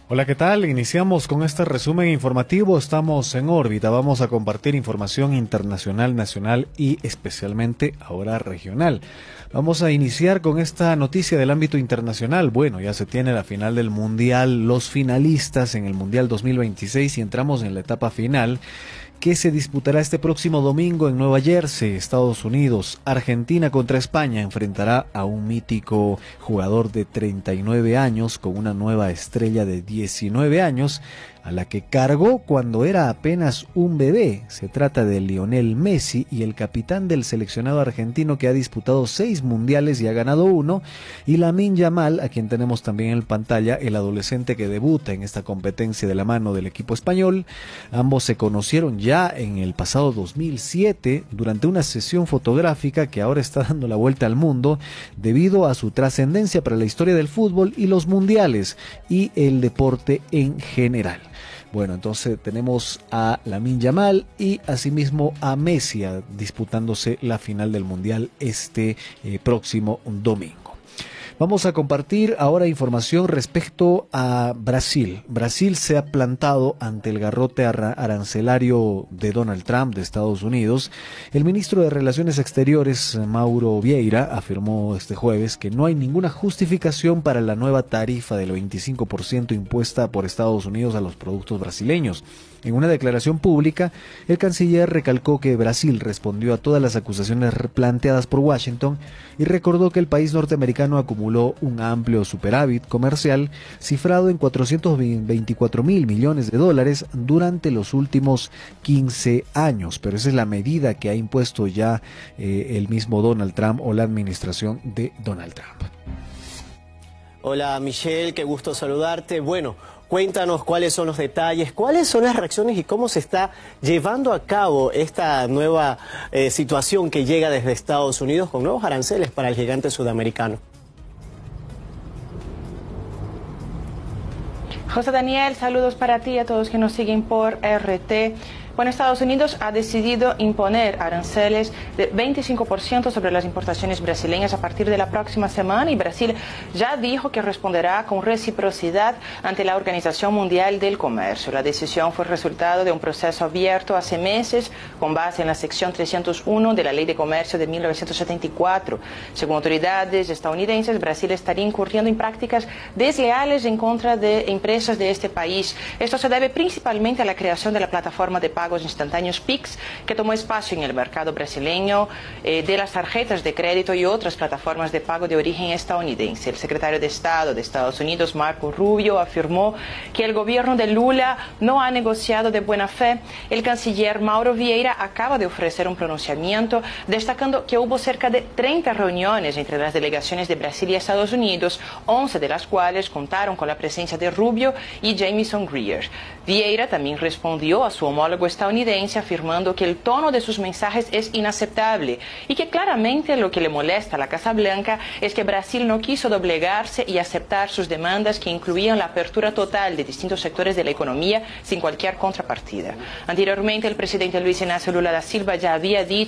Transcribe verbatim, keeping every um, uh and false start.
Hola, ¿qué tal? Iniciamos con este resumen informativo. Estamos en órbita. Vamos a compartir información internacional, nacional y especialmente ahora regional. Vamos a iniciar con esta noticia del ámbito internacional. Bueno, ya se tiene la final del Mundial, los finalistas en el Mundial dos mil veintiséis y entramos en la etapa final, que se disputará este próximo domingo en Nueva Jersey, Estados Unidos. Argentina contra España enfrentará a un mítico jugador de treinta y nueve años con una nueva estrella de diecinueve años, a la que cargó cuando era apenas un bebé. Se trata de Lionel Messi y el capitán del seleccionado argentino, que ha disputado seis mundiales y ha ganado uno, y Lamine Yamal, a quien tenemos también en pantalla, el adolescente que debuta en esta competencia de la mano del equipo español. Ambos se conocieron ya en el pasado dos mil siete durante una sesión fotográfica que ahora está dando la vuelta al mundo debido a su trascendencia para la historia del fútbol y los mundiales y el deporte en general. Bueno, entonces tenemos a Lamine Yamal y asimismo a Messi disputándose la final del Mundial este eh, próximo domingo. Vamos a compartir ahora información respecto a Brasil. Brasil se ha plantado ante el garrote arancelario de Donald Trump de Estados Unidos. El ministro de Relaciones Exteriores, Mauro Vieira, afirmó este jueves que no hay ninguna justificación para la nueva tarifa del veinticinco por ciento impuesta por Estados Unidos a los productos brasileños. En una declaración pública, el canciller recalcó que Brasil respondió a todas las acusaciones planteadas por Washington y recordó que el país norteamericano acumuló un amplio superávit comercial cifrado en cuatrocientos veinticuatro mil millones de dólares durante los últimos quince años. Pero esa es la medida que ha impuesto ya eh, el mismo Donald Trump o la administración de Donald Trump. Hola Michelle, qué gusto saludarte. Bueno, cuéntanos cuáles son los detalles, cuáles son las reacciones y cómo se está llevando a cabo esta nueva eh, situación que llega desde Estados Unidos con nuevos aranceles para el gigante sudamericano. José Daniel, saludos para ti y a todos que nos siguen por R T. Bueno, Estados Unidos ha decidido imponer aranceles de veinticinco por ciento sobre las importaciones brasileñas a partir de la próxima semana, y Brasil ya dijo que responderá con reciprocidad ante la Organización Mundial del Comercio. La decisión fue resultado de un proceso abierto hace meses con base en la sección trescientos uno de la Ley de Comercio de mil novecientos setenta y cuatro. Según autoridades estadounidenses, Brasil estaría incurriendo en prácticas desleales en contra de empresas de este país. Esto se debe principalmente a la creación de la plataforma de pagos instantáneos Pix, que tomó espacio en el mercado brasileño eh, de las tarjetas de crédito y otras plataformas de pago de origen estadounidense. El secretario de Estado de Estados Unidos, Marco Rubio, afirmó que el gobierno de Lula no ha negociado de buena fe. El canciller Mauro Vieira acaba de ofrecer un pronunciamiento destacando que hubo cerca de treinta reuniones entre las delegaciones de Brasil y Estados Unidos, once de las cuales contaron con la presencia de Rubio y Jamieson Greer. Vieira también respondió a su homólogo estadounidense afirmando que el tono de sus mensajes es inaceptable y que claramente lo que le molesta a la Casa Blanca es que Brasil no quiso doblegarse y aceptar sus demandas, que incluían la apertura total de distintos sectores de la economía sin cualquier contrapartida. Anteriormente, el presidente Luis Inácio Lula da Silva ya había dicho